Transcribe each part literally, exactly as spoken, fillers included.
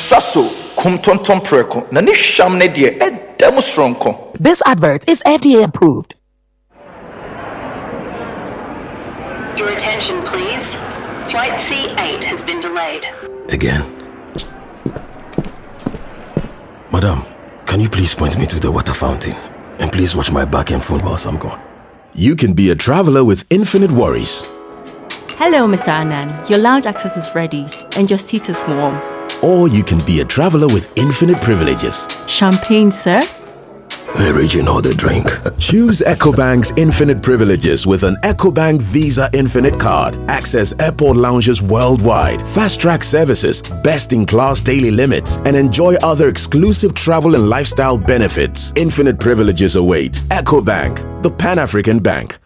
Sasso, kum tonton preko, na ni sham ne die e demonstronko. This advert is F D A approved. Your attention, please. Flight C eight has been delayed. Again. Madam, can you please point me to the water fountain? And please watch my back and phone whilst I'm gone. You can be a traveler with infinite worries. Hello, Mister Anand. Your lounge access is ready and your seat is warm. Or you can be a traveler with infinite privileges. Champagne, sir? Original the drink. Choose EcoBank's infinite privileges with an EcoBank Visa Infinite card. Access airport lounges worldwide, fast-track services, best-in-class daily limits, and enjoy other exclusive travel and lifestyle benefits. Infinite privileges await. EcoBank, the Pan-African Bank.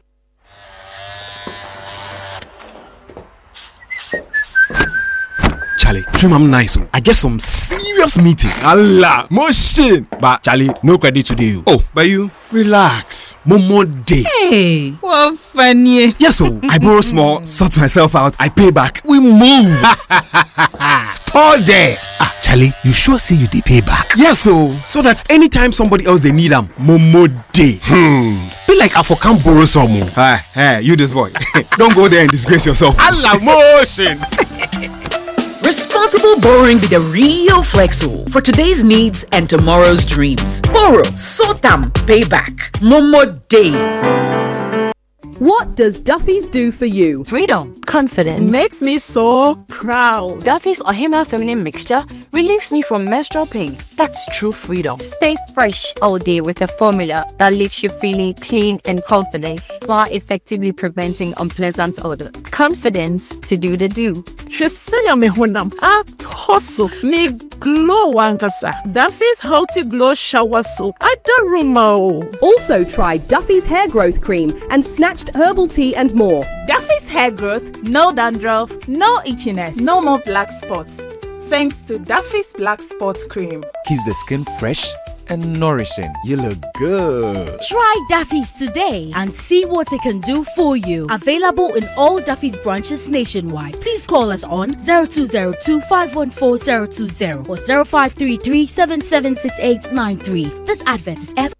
Charlie, trim I'm nice. I get some serious meeting. Allah, motion. But Charlie, no credit today. Oh, but you relax. Momo day. Hey, what funny. Yes, so I borrow small, sort myself out, I pay back. We move. Spot there. Ah, Charlie, you sure say you dey pay back? Yes, so so that anytime somebody else they need them, Momo day. Hmm. Be like I for can't borrow some. Hey, hey, you this boy. Don't go there and disgrace yourself. Allah, motion. Responsible borrowing be the real flexo for today's needs and tomorrow's dreams. Borrow, sort them, pay back. Momo day. What does Duffy's do for you? Freedom, confidence. Makes me so proud. Duffy's Ohima feminine mixture relieves me from menstrual pain. That's true freedom. Stay fresh all day with a formula that leaves you feeling clean and confident while effectively preventing unpleasant odor. Confidence to do the do. Shesaya me honam at hustle me glow wankasa. Duffy's healthy glow shower soap. I don't remember. Also try Duffy's hair growth cream and snatched herbal tea and more. Duffy's hair growth, no dandruff, no itchiness, no more black spots. Thanks to Duffy's Black Spots Cream. Keeps the skin fresh and nourishing. You look good. Try Duffy's today and see what it can do for you. Available in all Duffy's branches nationwide. Please call us on zero two zero two, five one four, zero two zero or zero five three three, seven seven six eight nine three. This advert is F-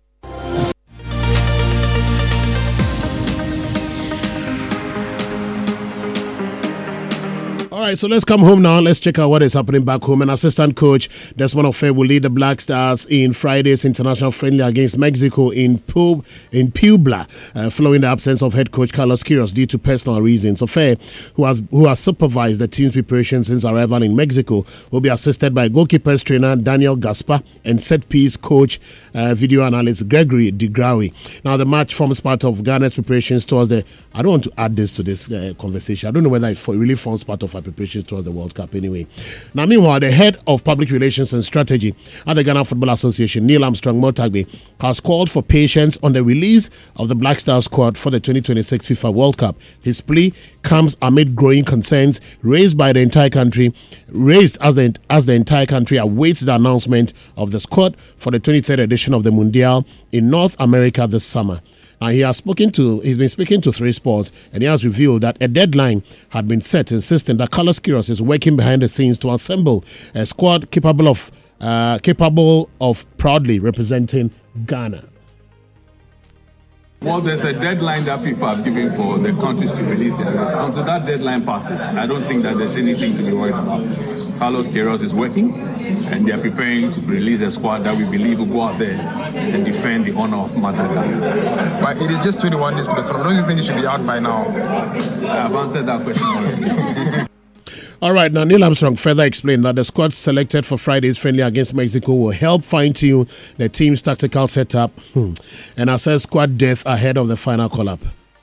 All right, so let's come home now. Let's check out what is happening back home. An assistant coach, Desmond Ofe, will lead the Black Stars in Friday's international friendly against Mexico in Pub in Puebla, uh, following the absence of head coach Carlos Queiroz due to personal reasons. Ofe, who has who has supervised the team's preparation since arrival in Mexico, will be assisted by goalkeepers trainer Daniel Gaspar and set-piece coach, uh, video analyst Gregory Degrawi. Now, the match forms part of Ghana's preparations towards the. I don't want to add this to this uh, conversation. I don't know whether it really forms part of our preparations towards the World Cup anyway. Now, meanwhile, the head of public relations and strategy at the Ghana Football Association, Neil Armstrong Motagbe, has called for patience on the release of the Black Stars squad for the twenty twenty-six FIFA World Cup. His plea comes amid growing concerns raised by the entire country, raised as the as the entire country awaits the announcement of the squad for the twenty-third edition of the Mundial in North America this summer. Now, he has spoken to, he's been speaking to Three Sports, and he has revealed that a deadline had been set, insisting that Carlos Queiroz is working behind the scenes to assemble a squad capable of uh, capable of proudly representing Ghana. Well, there's a deadline that FIFA have given for the countries to release their list. Until that deadline passes, I don't think that there's anything to be worried about. Carlos Queiroz is working, and they are preparing to release a squad that we believe will go out there and defend the honor of Mother Ghana. But it is just twenty-one days to the tournament. Don't you think it should be out by now? I have answered that question already. All right, now Neil Armstrong further explained that the squad selected for Friday's friendly against Mexico will help fine-tune the team's tactical setup hmm, and assess squad depth ahead of the final call-up.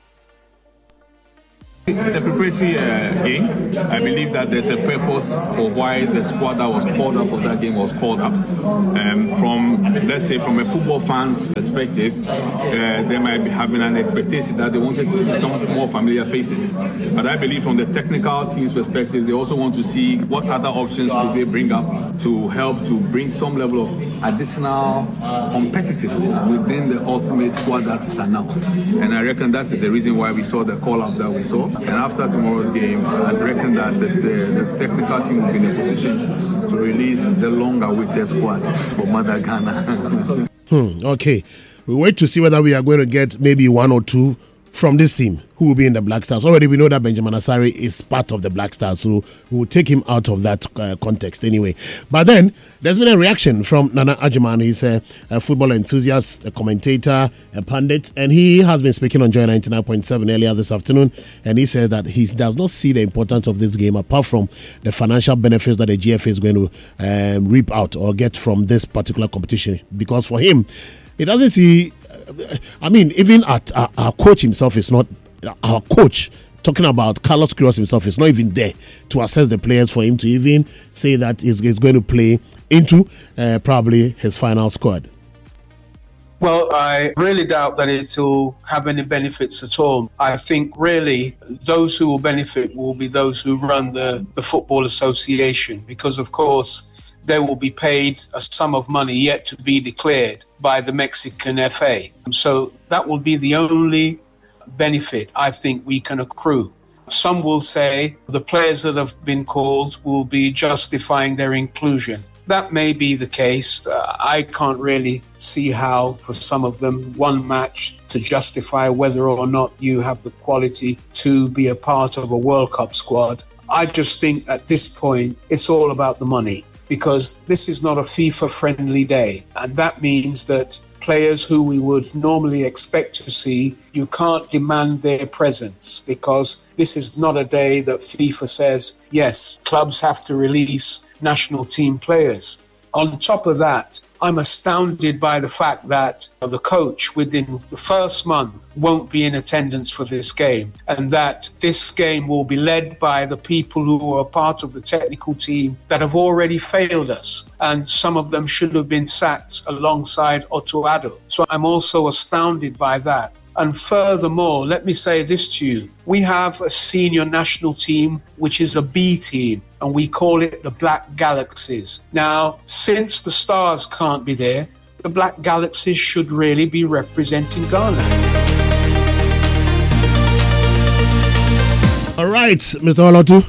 It's a preparatory uh, game. I believe that there's a purpose for why the squad that was called up for that game was called up. Um, from, let's say, from a football fan's perspective, uh, there might be having an expectation that they wanted to see some more familiar faces. But I believe from the technical team's perspective, they also want to see what other options could they bring up to help to bring some level of additional competitiveness within the ultimate squad that is announced. And I reckon that is the reason why we saw the call-up that we saw. And after tomorrow's game, I reckon that the, the, the technical team will be in a position to release the long-awaited squad for Mother Ghana. hmm, okay. We wait to see whether we are going to get maybe one or two from this team who will be in the Black Stars. Already we know that Benjamin Asare is part of the Black Stars, so we will take him out of that uh, context anyway. But then there's been a reaction from Nana Ajiman. He's a, a football enthusiast, a commentator, a pundit, and he has been speaking on Joy ninety-nine point seven earlier this afternoon, and he said that he does not see the importance of this game apart from the financial benefits that the G F A is going to um, reap out or get from this particular competition, because for him, it doesn't see. I mean, even at our, our coach himself is not. Our coach, talking about Carlos Queiroz himself, is not even there to assess the players for him to even say that he's, he's going to play into uh, probably his final squad. Well, I really doubt that it will have any benefits at all. I think really those who will benefit will be those who run the, the Football Association, because of course they will be paid a sum of money yet to be declared by the Mexican F A. So that will be the only benefit I think we can accrue. Some will say the players that have been called will be justifying their inclusion. That may be the case. Uh, I can't really see how, for some of them, one match to justify whether or not you have the quality to be a part of a World Cup squad. I just think at this point it's all about the money, because this is not a FIFA-friendly day. And that means that players who we would normally expect to see, you can't demand their presence, because this is not a day that FIFA says, yes, clubs have to release national team players. On top of that, I'm astounded by the fact that the coach within the first month won't be in attendance for this game, and that this game will be led by the people who are part of the technical team that have already failed us, and some of them should have been sacked alongside Otto Addo. So I'm also astounded by that. And furthermore, let me say this to you. We have a senior national team, which is a B team, and we call it the Black Galaxies. Now, since the Stars can't be there, the Black Galaxies should really be representing Ghana. All right, Mister Olotu.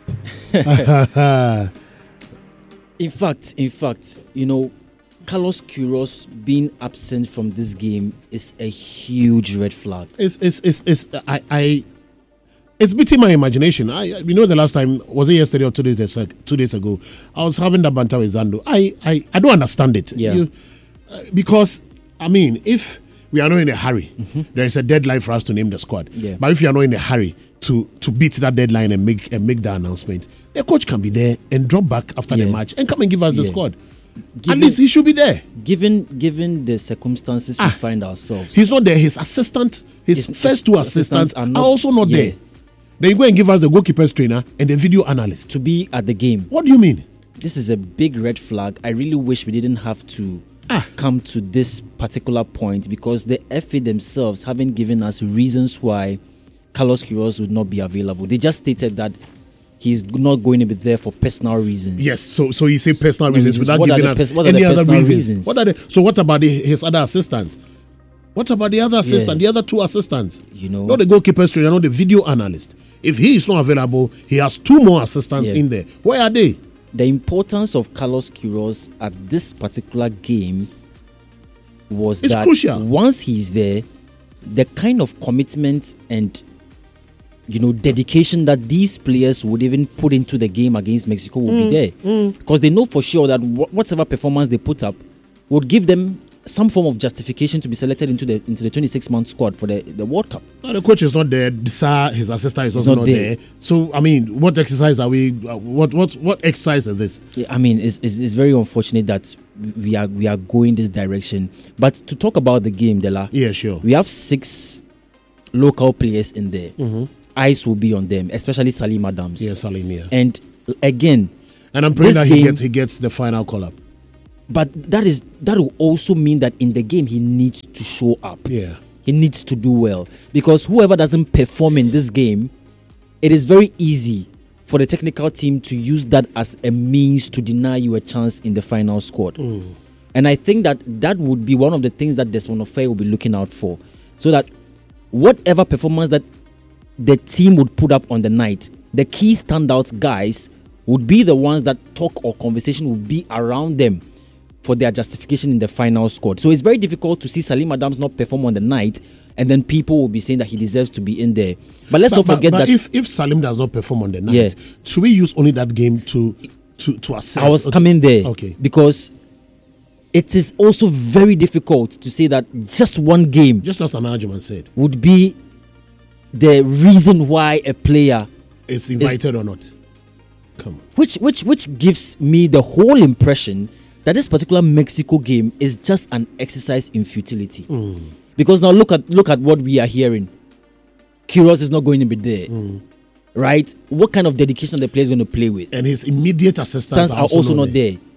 in fact, in fact, you know, Carlos Queiroz being absent from this game is a huge red flag. It's it's it's, it's I, I it's beating my imagination. I you know the last time, was it yesterday or two days two days ago? I was having that banter with Zando. I I, I don't understand it. Yeah. You, uh, because I mean, if we are not in a hurry, mm-hmm. there is a deadline for us to name the squad. Yeah. But if you are not in a hurry to to beat that deadline and make and make the announcement, the coach can be there and drop back after yeah. the match and come and give us the yeah. squad. Given, At least he should be there. Given given the circumstances ah, we find ourselves. He's not there. His assistant, his, his first two assistants, assistants are, not, are also not yeah. there. Then you go and give us the goalkeeper's trainer and the video analyst. To be at the game. What do you mean? This is a big red flag. I really wish we didn't have to ah. come to this particular point, because the F A themselves haven't given us reasons why Carlos Queiroz would not be available. They just stated that he's not going to be there for personal reasons. Yes, so so you say personal reasons, reasons without what giving us pers- any other reasons. reasons. What are the, so what about the, his other assistants? What about the other assistant, yeah. the other two assistants? You know, not the goalkeeper's trainer, not the video analyst. If he is not available, he has two more assistants yeah. in there. Where are they? The importance of Carlos Queiroz at this particular game was it's that crucial. Once he's there, the kind of commitment and you know, dedication that these players would even put into the game against Mexico will mm, be there. Mm. Because they know for sure that wh- whatever performance they put up would give them some form of justification to be selected into the into the twenty-six month squad for the, the World Cup. No, the coach is not there. Disa, his assistant is also not, not there. there. So, I mean, what exercise are we, uh, what what what exercise is this? Yeah, I mean, it's, it's, it's very unfortunate that we are we are going this direction. But to talk about the game, Dela. Yeah, sure. We have six local players in there. Mm-hmm. Eyes will be on them, especially Salim Adams. Yeah, Salim, yeah. And again, and I'm praying that he game, gets he gets the final call up. But that is that will also mean that in the game he needs to show up. Yeah, he needs to do well, because whoever doesn't perform in this game, it is very easy for the technical team to use that as a means to deny you a chance in the final squad. Mm. And I think that that would be one of the things that Desmond Ofei will be looking out for, so that whatever performance that the team would put up on the night, the key standout guys would be the ones that talk or conversation would be around them for their justification in the final squad. So it's very difficult to see Salim Adams not perform on the night, and then people will be saying that he deserves to be in there. But let's but, not forget but, but that if, if Salim does not perform on the night, yeah. should we use only that game to to, to assess? I was okay. coming there. Okay. Because it is also very difficult to say that just one game, just as an argument said, would be the reason why a player is invited is, or not. Come on. Which which which gives me the whole impression that this particular Mexico game is just an exercise in futility. Mm. Because now look at look at what we are hearing. Queiroz is not going to be there. Mm. Right? What kind of dedication the player is going to play with? And his immediate assistants are also, are also not, not there. there.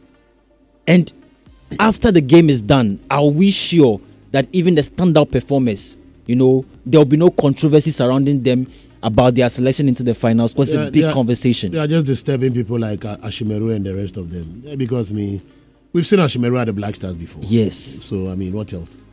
And after the game is done, are we sure that even the standout performers, you know, there will be no controversy surrounding them about their selection into the finals? Because it's a big are, conversation. They are just disturbing people like uh, Ashimeru and the rest of them. Because me, we've seen Ashimeru at the Black Stars before. Yes. So, I mean, what else?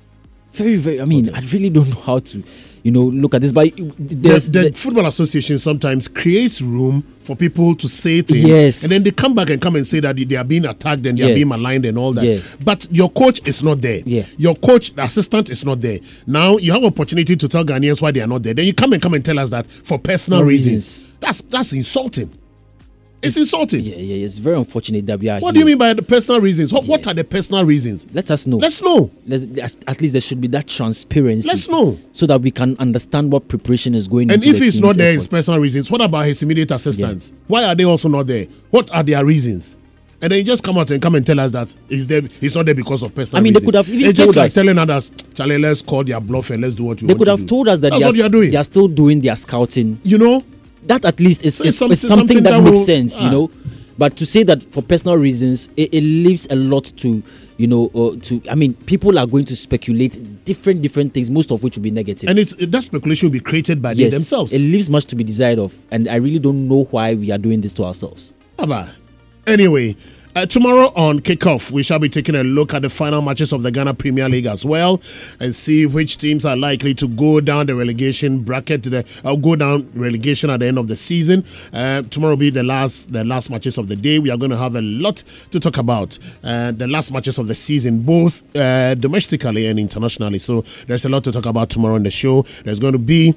Very, very, I mean, I really don't know how to, you know, look at this. But the, the, the Football Association sometimes creates room for people to say things. Yes. And then they come back and come and say that they are being attacked and they yeah. are being maligned and all that. Yeah. But your coach is not there. Yeah. Your coach, the assistant is not there. Now you have opportunity to tell Ghanaians why they are not there. Then you come and come and tell us that for personal no reasons. reasons. That's that's insulting. It's insulting. Yeah, yeah, it's very unfortunate that we are What here. do you mean by the personal reasons? What, yeah. what are the personal reasons? Let us know. Let's know. Let's, at least there should be that transparency. Let's know. So that we can understand what preparation is going and into if the he's not there, efforts. his personal reasons, what about his immediate assistants? Yeah. Why are they also not there? What are their reasons? And then you just come out and come and tell us that he's there. He's not there because of personal I mean, reasons. they could have even it's told just like us. telling others, Charlie, let's call their bluff and let's do what you they want could to have do. told us that That's they what are, you are doing. They are still doing their scouting. You know, that at least is, so is, some, is something, something that, that makes will, sense, ah. you know. But to say that for personal reasons, it, it leaves a lot to, you know, uh, to. I mean, people are going to speculate different, different things, most of which will be negative. And it's that speculation will be created by yes, they themselves. It leaves much to be desired of, and I really don't know why we are doing this to ourselves. Abba. Anyway. Uh, tomorrow on Kickoff, we shall be taking a look at the final matches of the Ghana Premier League as well and see which teams are likely to go down the relegation bracket, to the, uh, go down relegation at the end of the season. Uh, tomorrow will be the last the last matches of the day. We are going to have a lot to talk about. Uh, the last matches of the season, both uh, domestically and internationally. So there's a lot to talk about tomorrow on the show. There's going to be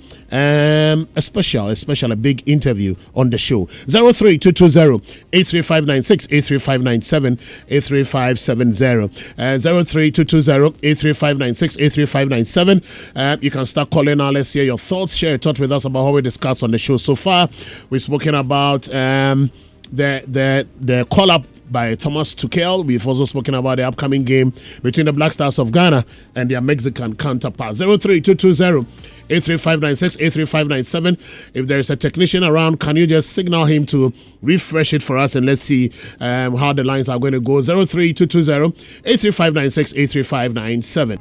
um, a special, a special, a big interview on the show. zero three two two zero eight three five nine six eight three five nine seven eight three five seven zero uh, zero three two two zero eight three five nine six eight three five nine seven. Uh, you can start calling now. Let's hear your thoughts. Share a thought with us about how we discussed on the show so far. We've spoken about um, the the the call up by Thomas Tuchel. We've also spoken about the upcoming game between the Black Stars of Ghana and their Mexican counterparts. zero three two two zero eight three five nine six eight three five nine seven. If there is a technician around, can you just signal him to refresh it for us and let's see um, how the lines are going to go. zero three two two zero eight three five nine six eight three five nine seven.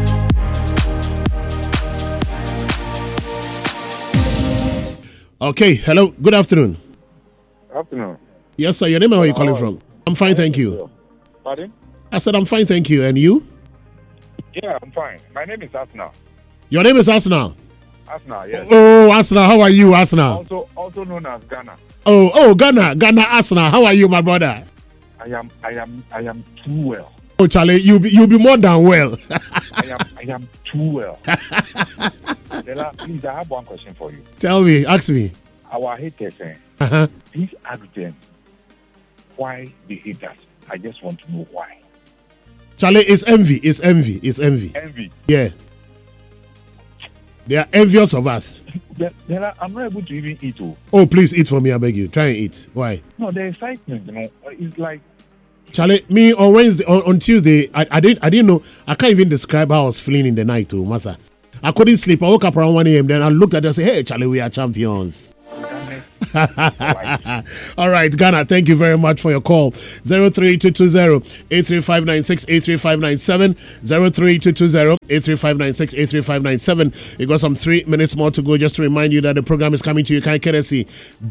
Okay, hello, good afternoon. Afternoon. Yes, sir. Your name and where are you calling from? I'm fine, thank you. Pardon? I said I'm fine, thank you. And you? Yeah, I'm fine. My name is Asna. Your name is Asna? Asna, yes. Oh, Asna, how are you, Asna? Also, also known as Ghana. Oh, oh, Ghana, Ghana, Asna, how are you, my brother? I am, I am, I am too well. Oh, Charlie, you be, you be more than well. I am, I am too well. Dela, please, I have one question for you. Tell me, ask me. Our haters, eh? Uh-huh. Please ask them why they hate us. I just want to know why. Charlie, it's envy. It's envy. It's envy. Envy. Yeah. They are envious of us. Then I'm not able to even eat. Oh, oh please eat for me, I beg you. Try and eat. Why? No, the excitement, you know, it's like. Charlie, me on Wednesday, on, on Tuesday, I, I didn't, I didn't know. I can't even describe how I was feeling in the night, oh, Masa. I couldn't sleep. I woke up around one a.m. Then I looked at it and said, "Hey, Charlie, we are champions." All right, Ghana, thank you very much for your call. zero three two two zero eight three five nine six eight three five nine seven zero three two two zero eight three five nine six eight three five nine seven. You got some three minutes more to go. Just to remind you that the program is coming to you kind courtesy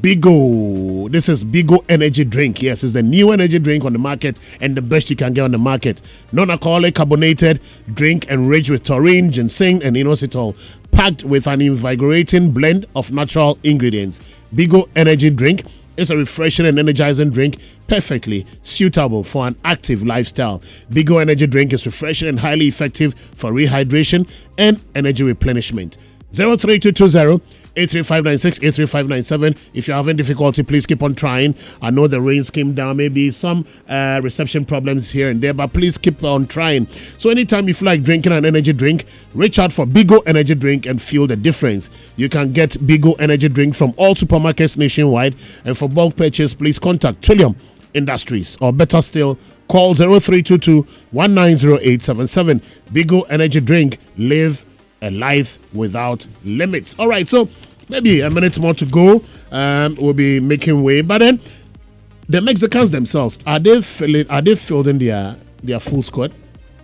Bigo. This is Bigo Energy Drink. Yes, it's the new energy drink on the market and the best you can get on the market. Non-alcoholic, carbonated drink enriched with taurine, ginseng, and inositol, packed with an invigorating blend of natural ingredients. Bigo Energy Drink is a refreshing and energizing drink perfectly suitable for an active lifestyle. Bigo Energy Drink is refreshing and highly effective for rehydration and energy replenishment. zero three two two zero eight three five nine six eight three five nine seven. If you're having difficulty, please keep on trying. I know the rains came down, maybe some uh, reception problems here and there, but please keep on trying. So anytime you feel like drinking an energy drink, reach out for Bigo Energy Drink and feel the difference. You can get Bigo Energy Drink from all supermarkets nationwide, and for bulk purchase, please contact Trillium Industries, or better still, call zero three two two one nine zero eight seven seven. Bigo Energy Drink. Live a life without limits. All right, so maybe a minute more to go. Um, we'll be making way, but then the Mexicans themselves, are they filling, are they fielding their their full squad?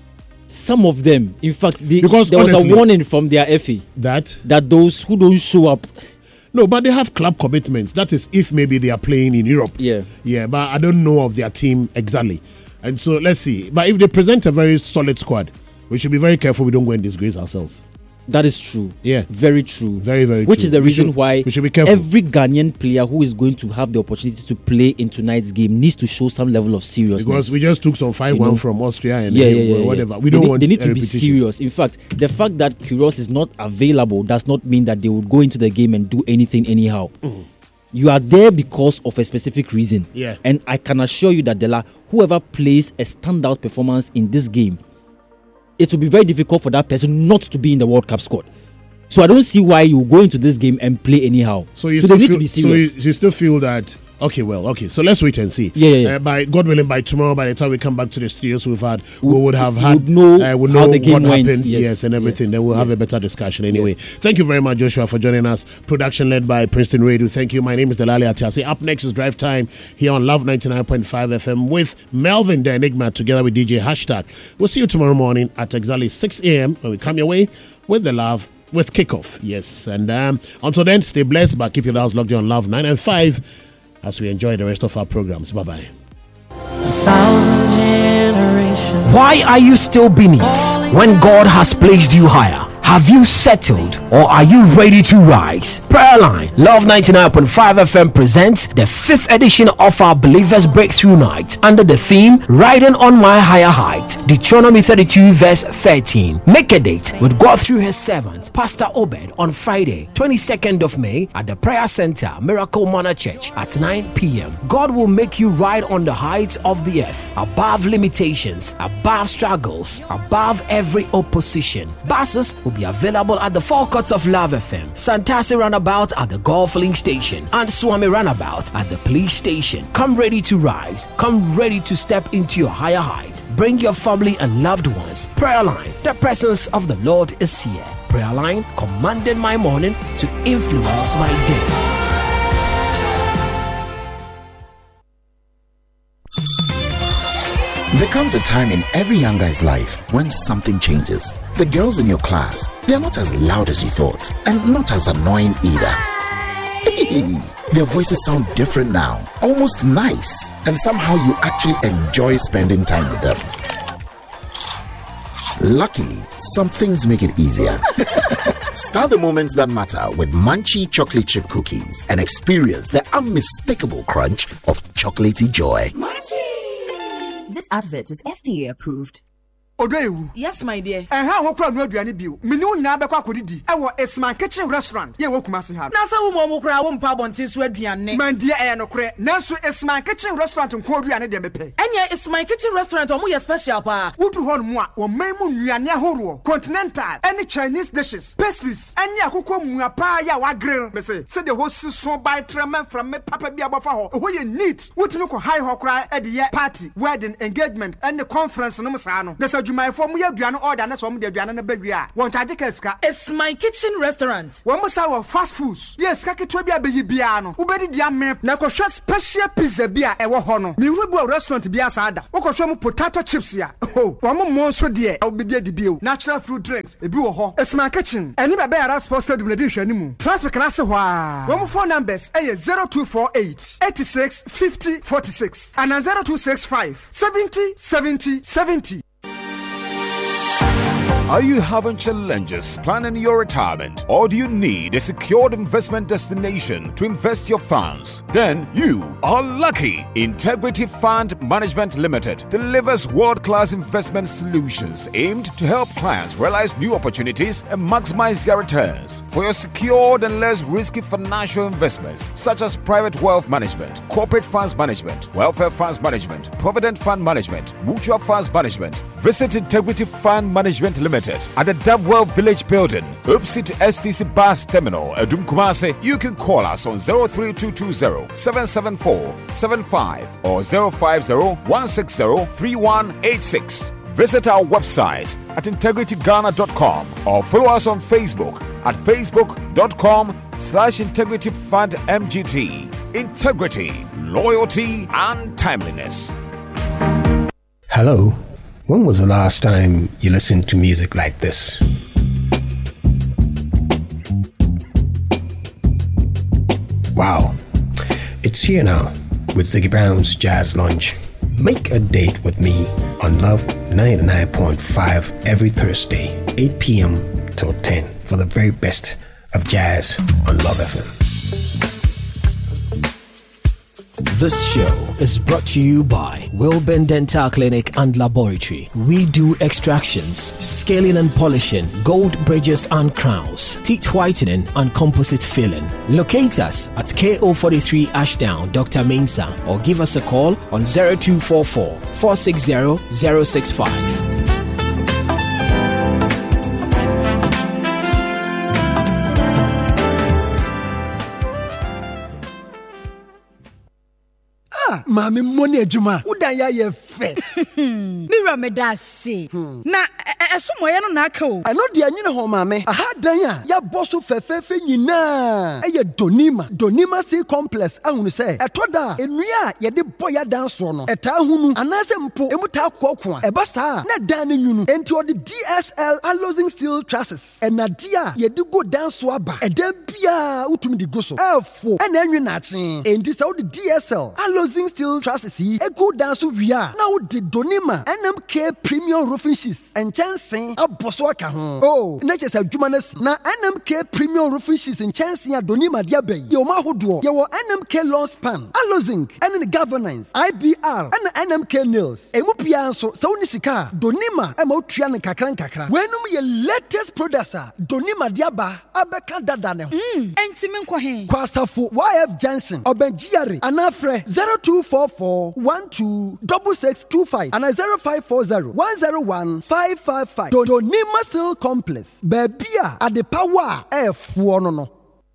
Some of them, in fact, the, because there honestly, was a warning from their F A that that those who don't show up. No, but they have club commitments. That is if maybe they are playing in Europe. Yeah, yeah, but I don't know of their team exactly. And so let's see. But if they present a very solid squad, we should be very careful we don't go and disgrace ourselves. That is true. Yeah. Very true. Very, very Which true. is the we reason should, why we should be careful. Every Ghanaian player who is going to have the opportunity to play in tonight's game needs to show some level of seriousness. Because we just took some five one you know? from Austria and yeah, yeah, yeah, whatever. Yeah. We don't they, want They need to repetition. be serious. In fact, the fact that Kyrgios is not available does not mean that they would go into the game and do anything anyhow. Mm. You are there because of a specific reason. Yeah. And I can assure you that Dela, whoever plays a standout performance in this game, it will be very difficult for that person not to be in the World Cup squad. So I don't see why you go into this game and play anyhow. So you so still they need feel, to be serious. So you, you still feel that, okay, well, okay, so let's wait and see. Yeah, yeah, yeah. Uh, by God willing, by tomorrow, by the time we come back to the studios, we've had, we, we would have we had, would know, uh, we'll how know the game what went. happened, yes, yes, and everything. Yeah. Then we'll yeah. have a better discussion anyway. Yeah. Thank you very much, Joshua, for joining us. Production led by Princeton Radio. Thank you. My name is Delali Atiasi. Up next is Drive Time here on Love ninety-nine point five F M with Melvin the Enigma together with D J Hashtag. We'll see you tomorrow morning at exactly six a.m. when we come your way with the Love with Kickoff. Yes, and um, until then, stay blessed, but keep your dials logged on Love nine and five as we enjoy the rest of our programs. Bye-bye. Why are you still beneath when God has placed you higher? Have you settled or are you ready to rise? Prayer Line, Love ninety-nine point five F M presents the fifth edition of our Believers Breakthrough Night under the theme Riding on My Higher Height, Deuteronomy thirty-two verse thirteen. Make a date with God through his servant, Pastor Obed, on Friday, twenty-second of May at the Prayer Center, Miracle Manor Church at nine p.m. God will make you ride on the heights of the earth, above limitations, above struggles, above every opposition. Buses will be available at the forecourts of Love F M, Santasi Roundabout at the Golf Link Station, and Swami Roundabout at the police station. Come ready to rise. Come ready to step into your higher heights. Bring your family and loved ones. Prayer Line, the presence of the Lord is here. Prayer Line, commanding my morning to influence my day. There comes a time in every young guy's life when something changes. The girls in your class, they are not as loud as you thought, and not as annoying either. Their voices sound different now, almost nice, and somehow you actually enjoy spending time with them. Luckily, some things make it easier. Start the moments that matter with Munchie chocolate chip cookies and experience the unmistakable crunch of chocolatey joy. Munchie! This advert is F D A approved. Odoewu. Yes, my dear. And how hokra no aduane bio. Menu nyina bekwa kodidi. E wo Esman Kitchen Restaurant. Ye wo Kumasi ha. Na sa wo mo mo kra wo mpa bonten so aduane. Man die e no kre. Nanso Esman Kitchen Restaurant nko aduane de bepe. Enya Esman Kitchen Restaurant o mo ye special pa. Wudu ho no mo a wo man mu nnuane ahoro. Continental, any Chinese dishes, pastries, enya akoko mua pa ya wa grill. Me say, say the whole so by tremen from me papa bi abofa ho. Ho ye neat. Wutumi ko high ho kra e de ye party, wedding, engagement and the conference no mo sa no. adwumayefo mu aduane order na so mu de aduane na badua won charge kaska. It's my kitchen restaurant. Won mo sa fast foods. Yes, ka ketwa bia beyi bia no. Wo bedi dia me na ko hwe special pizza bia e wo ho no. Mi hu restaurant bia sa ada. Wo ko hwe mo potato chips ya. Oh, won mo mo so de e wo bedi adi bio. Natural fruit drinks e bi wo ho. It's my kitchen. Eni be be ara sports stadium na di hwani mu. Traffic na se ho a. Won mo phone numbers e zero two four eight, eight six, fifty, forty-six and zero two six five, seventy, seventy, seventy. Are you having challenges planning your retirement, or do you need a secured investment destination to invest your funds? Then you are lucky. Integrity Fund Management Limited delivers world-class investment solutions aimed to help clients realize new opportunities and maximize their returns. For your secured and less risky financial investments, such as private wealth management, corporate funds management, welfare funds management, provident fund management, mutual funds management, visit Integrity Fund Management Limited at the Davewell Village Building, opposite S T C Bus Terminal, Adum Kumasi. You can call us on zero three two two zero, seven seven four, seven five or zero five zero, one six zero, three one eight six. Visit our website at integrity ghana dot com or follow us on Facebook at facebook.com slash integrity fund mgt. Integrity, loyalty, and timeliness. Hello. When was the last time you listened to music like this? Wow. It's here now with Ziggy Brown's Jazz Lounge. Make a date with me on Love ninety-nine point five every Thursday, eight p.m. till ten for the very best of jazz on Love F M. This show is brought to you by Wilburn Dental Clinic and Laboratory. We do extractions, scaling and polishing, gold bridges and crowns, teeth whitening and composite filling. Locate us at K O forty-three Ashdown, Doctor Mensah, or give us a call on zero two four four, four six zero, zero six five. Mami money adwuma udan ya ye fe Mira me da se na esomoye no na aka o eno de anyine ho mami aha dan a ya boso fefefe nyina eye donima donima sea complex ahunu se etoda enua ye de boya dan so no eta hunu anase mpo emuta kokko a eba sa na dan nyunu enti odi D S L alloying steel trusses enadia ye de go dan so aba edan bia utumi di go so efo ena enwe na achen enti se odi D S L alloying steel trusses yi egu dan so wia na odi donima N M K premium roofing sheets and chancing aboso aka ho oh na chese adwuma na si na N M K premium roofing sheets and chancing adonima dia ben ye o ma hodo ye wo N M K lawn span alozing and the governance I B R and N M K nails emu pia so se woni sika donima e ma otua ne kakran kakra wenum ye latest products donima dia ba abeka dada ne mm entimi nkwo he kwasafo Y F Johnson obenjiare anafre zero two four four one two six six two five and zero five four zero one zero one five five five. Donima Steel Complex. Babia at the power F one no.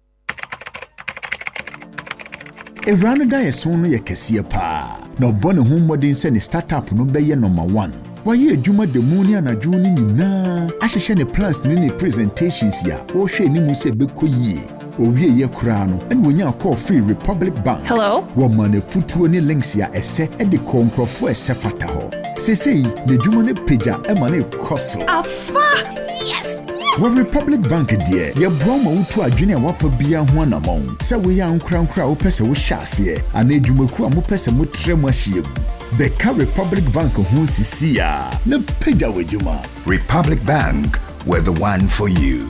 Evrano da yeso no yekesie pa. Na obone hu modern se ne startup no beye number one. Waye adwuma de mu ni anadwo ni nyina. Ahehye ne plans ni ne presentations ya. O hwe ni mu se bekoyie. Owie ye kura no ene wonya call free Republic Bank. Hello? Woman futuo ni links ya ese e de konkrofo ese fata ho. Sesei ne dwuma ne pagya e ma ne koso. Afa! Yes! Well, Republic Bank dear, your broma utu adwene wafa bia ho anamon. Se we ya nkra nkra wo pese wo hyase e. Ana edwumaku amu pese mo tremu ahyegu. Beka Republic Bank ho sisi ya. Ne pagya wedwuma. Republic Bank, we're the one for you.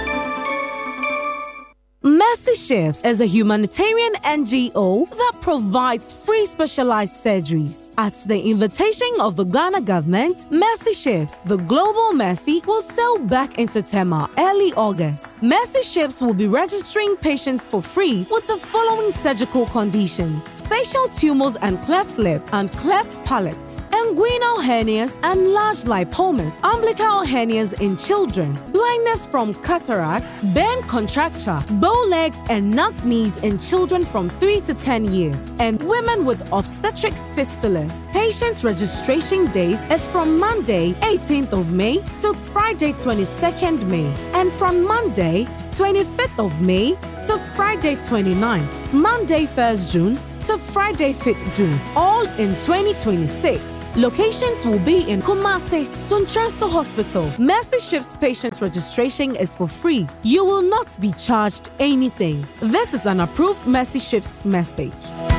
Mercy Chefs is a humanitarian N G O that provides free specialized surgeries. At the invitation of the Ghana government, Mercy Chefs, the global Mercy, will sail back into Tema early August. Mercy Chefs will be registering patients for free with the following surgical conditions: facial tumors and cleft lip and cleft palate, inguinal hernias and large lipomas, umbilical hernias in children, blindness from cataracts, bone contracture, bow legs and knock knees in children from three to ten years, and women with obstetric fistula. Shares. Patients registration days is from Monday, eighteenth of May to Friday, twenty-second May, and from Monday, twenty-fifth of May to Friday, twenty-ninth, Monday, first June to Friday, fifth June, all in twenty twenty-six. Locations will be in Kumasi, Suntrenso Hospital. Mercy Ships patient registration is for free. You will not be charged anything. This is an approved Mercy Ships message.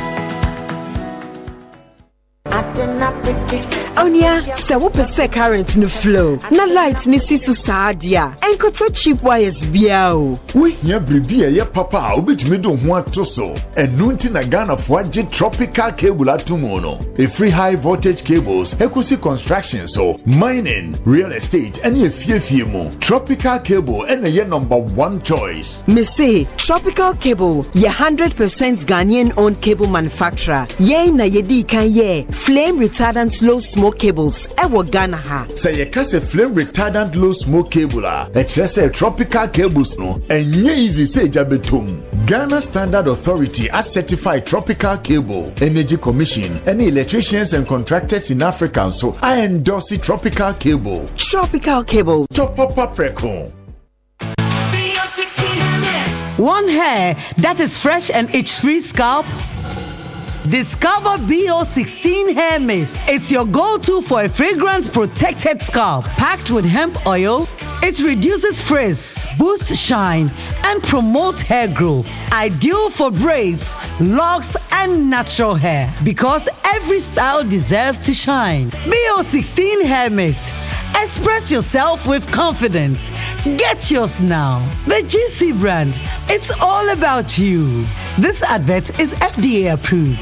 Onya, se wo pese current no flow. Na light ni sisu saadia. Enko to cheap wires bia o. We here bribi ye papa obetumi do ho atoso. Enu nti na Ghana fo age tropical cable atomo no. A free high voltage cables, ekosi construction so, mining, real estate, and ye fie fie mo. Tropical cable and ye number one choice. Me say Tropical Cable, ye one hundred percent Ghanaian owned cable manufacturer. Ye na ye di kan ye flame retardant low smoke cables ewo Ghana ha. Say ye kase flame retardant low smoke cable a e say tropical cables no enye easy say jabetum. Ghana Standard Authority as certified tropical cable. Energy Commission, any electricians and contractors in Africa so I endorse it tropical cable. Tropical Cable. Top up up record. One hair that is fresh and itch-free scalp? Discover B O sixteen Hair Mist. It's your go-to for a fragrance-protected scalp. Packed with hemp oil, it reduces frizz, boosts shine, and promotes hair growth. Ideal for braids, locks, and natural hair. Because every style deserves to shine. B O sixteen Hair Mist. Express yourself with confidence. Get yours now. The G C brand. It's all about you. This advert is F D A approved.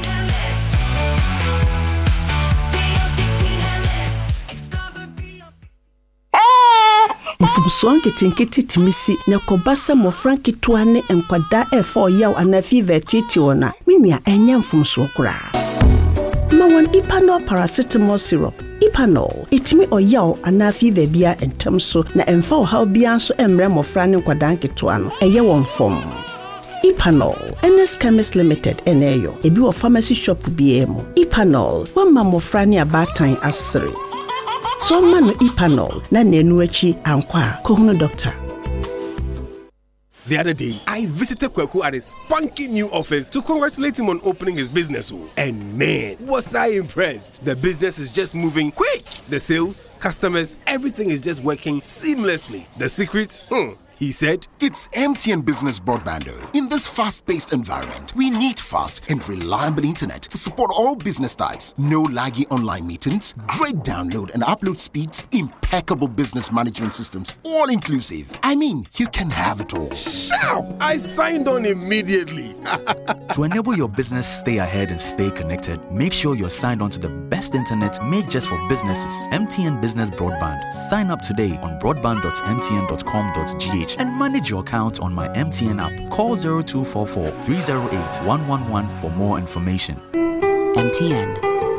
Mfumsong kitinkiti timisi na kobasa mo franki tuane enkwada e for yaw anafi vetiti ona. Mimia enya mfumso kura. Mawon Ipanol paracetamol syrup. Ipanol itimi oyaw anafi vebia entamso na emfa how bianso emre mo frane nkwada nketuano. Eye won fom. Ipanol, N S Chemist Limited, Eneyo, ebi wo pharmacy shop B M. Ipanol, one mammo frani abatan asiri. So manu Ipanol, na nenuechi ankwa, kohuno doctor. The other day, I visited Kweku at his spunky new office to congratulate him on opening his business. And man, was I impressed. The business is just moving quick. The sales, customers, everything is just working seamlessly. The secret? Hmm. He said, it's M T N Business Broadband. In this fast-paced environment, we need fast and reliable internet to support all business types. No laggy online meetings, great download and upload speeds, impeccable business management systems, all inclusive. I mean, you can have it all. Sharp! I signed on immediately. To enable your business stay ahead and stay connected, make sure you're signed on to the best internet made just for businesses. M T N Business Broadband. Sign up today on broadband dot m t n dot com dot g h and manage your account on my M T N app. Call zero two four four, three zero eight, one one one for more information. M T N.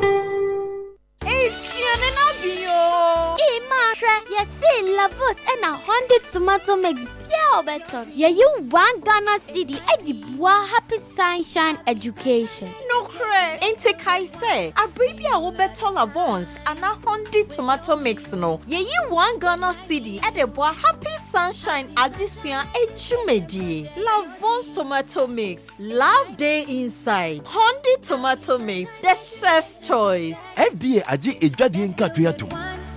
Yes, see, Lavos and a hundred tomato makes yeah better. Yeah, you one Ghana city at the Bois Happy Sunshine Education. No cray. Ain't it I say? A baby I will better Lavons and a hundred tomato mix no. Yeah, you one Ghana city at the Bois Happy Sunshine Addition Echumedi. Lavons tomato mix. Love day inside. Hundred tomato mix. The chef's choice. F D A aji ejadi nka tuyatum.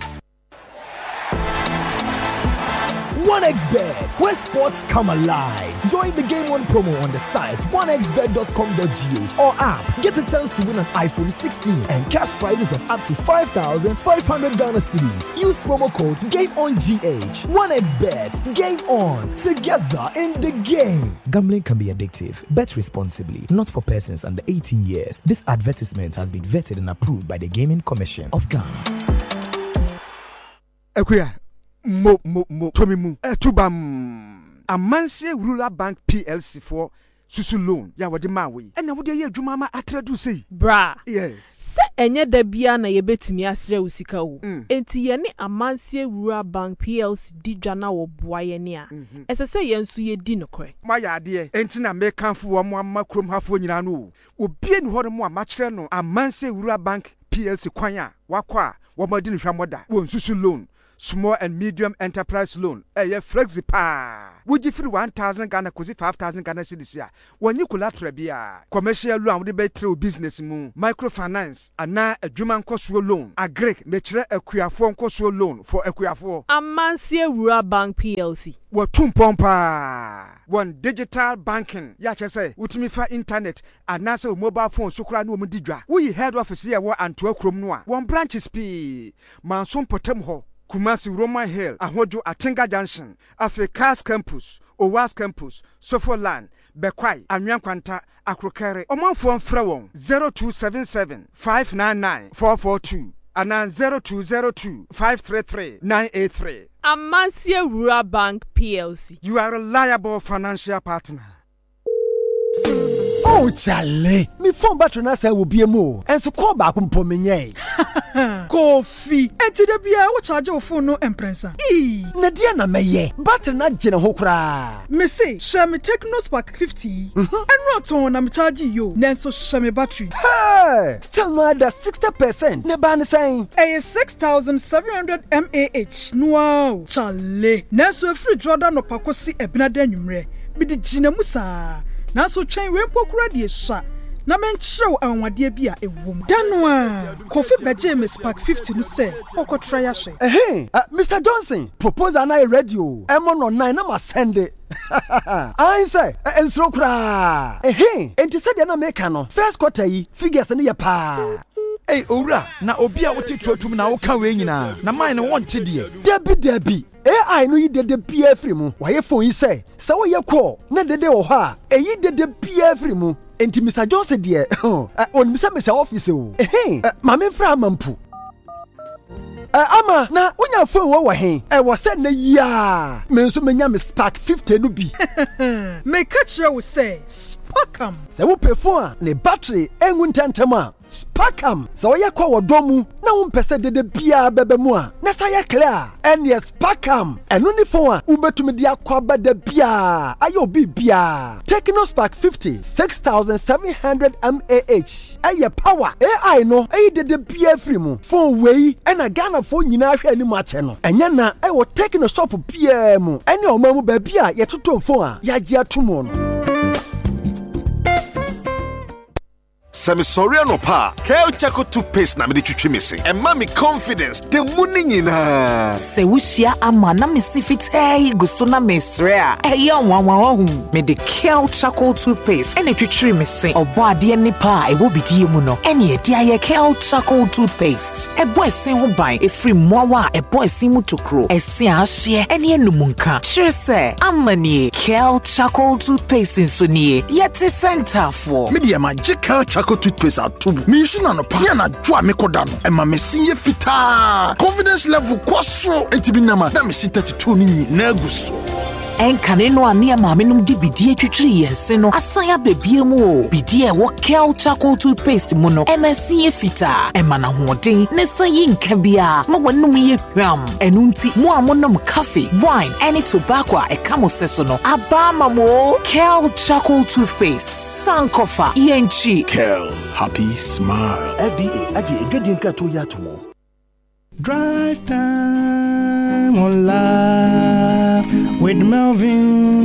one x bet, where sports come alive. Join the Game One promo on the site one x bet dot com dot g h or app. Get a chance to win an iPhone sixteen and cash prizes of up to five thousand five hundred Ghana cedis. Use promo code GameOnGH. one x bet, game on, together in the game. Gambling can be addictive. Bet responsibly. Not for persons under eighteen years. This advertisement has been vetted and approved by the Gaming Commission of Ghana. Ekuya. Mo mo mo tomi mu etubam Amansie Rural Bank P L C for susu loan ya wode ma we ena wode ye adwuma ma atradu sei bra yes se enye da bia na ye betumi asre usika wo mm. enti ye ne Amansie Rural Bank P L C di dwana wo boa ye ne a mm-hmm. ese se ye nso ye di nokore ma ya ade enti na me kanfo wo mo amma krom hafo nyina no obi eni hore mo a ma kire no Amansie Rural Bank P L C kwanya wakwa wamadi nhwamoda wonsusu loan small and medium enterprise loan eye flexi pa would free one thousand Ghana kosi five thousand Ghana cedis ya wanyi collateral bia commercial loan wode be through business mu microfinance ana adwuma nkoso loan agric mechire akuafo nkoso loan for akuafo Amansie Rural Bank P L C watum pompa one digital banking ya chese utimi fa internet anase mobile phone sukura no mudidwa we head office ya wo anto akrom no a one branches p mansom potem ho Kumasi Roman Hill, Ahojo Atinga Junction, Africa's Campus, Owas Campus, Sofoland, Bekwai, Anyankwanta, Akrokere, Omanfo Mfrewon, zero two seven seven, five nine nine, four four two, and zero two zero two, five three three, nine eight three. Amansie Rural Bank P L C. You are a reliable financial partner. Oh, Charlie, me phone battery na say will be mo. And so call back umpo menye. Coffee. Enti de bia wo charge your phone no emprensa. E. Na dia na meye. Battery na gene ho kra. Me say, share me Techno Spark fifty. Mhm. And not on am charge you. Nenso share me battery. Hey, still no that sixty percent. Ne ba ne saying. Eh six thousand seven hundred milliamp hours. Wow. Charlie. Nenso free Jordan no pakosi ebina da nwumre. Bi de gina musa. Na so twen wempo kura de sha na menchrew anwade bia ewom dano a Kofi beje me Spark fifty no say okotra ya hye eh uh, Mister Johnson proposal na radio emo no nine na ma send it I say ensro kura eh enti se de na make no first quarter yi figures ne ye pa. Hey owura na obi a wote trotum na wo ka we nyina na mine no won te de debi debi A I no yi dede bia free mu waye phone yi say se wo ye call na dede wo ha eyi dede bia free mu enti Mister Johnson de on Mister Mister office o eh ma me fra mampu eh ama na unya phone wo wo hen eh wo se na ya me nso menya me Spark fifty no bi me catch you say Sparkam se wo pe phone ne battery engu ntentem a Sparkam so ye kwa wodomu na wo mpese dede bia bebe mu a na sa ye clear and yes Sparkam enu ni phone a ubetumi dia kwa bede bia ayo bi bia Techno Spark fifty six thousand seven hundred milliamp hours aye power A I no aye dede bia free mu phone wei na Ghana phone nyina hwe ani ma che no enya na aye wo Techno shop bia mu ene o mamu ba bia ye toto phone a ya gia tumo no Semi sorry no pa. Kel Chaco toothpaste na me de twitwi missing. And mommy confidence. The money nyina. Se wushia ama na me si fit eh guso na mesre a. Eh ya wan wan hu. Me de Kel Chaco toothpaste and twitwi missing. Obo ade ni pa e wo bidie mu no. Ene e dia ye Kel Chaco toothpaste. E boy sen ho ban e free mowa e boy sin mu tokro. E si ahye ene enumunka. Sure say amani Kel Chaco toothpaste so nie. Yet center for. Me de magical Chaco toothpaste atubu me use na no pa na dwa me koda no e ma me sinye fita confidence level kwaso enti bi na ma na me si thirty-two ni nyina guso enkane no ane ma me num di bidie twitwiri yense no asaya bebie mu o bidie wo Kel Chaco toothpaste mu no e ma sinye fita e ma na hoden ne sayi nka bia ma wonum ye hwam enunti mu amonom cafe wine any tobacco e kamo seso no aba ma mo Kel Chaco toothpaste sankofa yenchi Kel happy smile F D A aje edwedi nka to ya tomo Drive time on live with Melvin.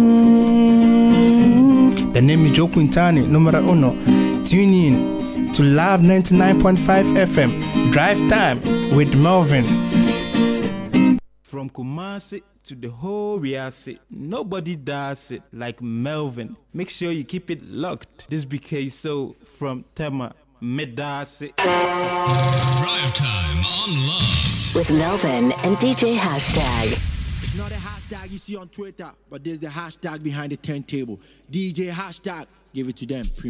The name is Joe Quintani, numero uno. Tune in to Live ninety-nine point five F M. Drive time with Melvin. From Kumasi to the whole Riasi, nobody does it like Melvin. Make sure you keep it locked. This B K So from Tema Medasi. Drive time on Love with Melvin and D J Hashtag. It's not a hashtag you see on Twitter, but there's the hashtag behind the turntable. D J Hashtag, give it to them.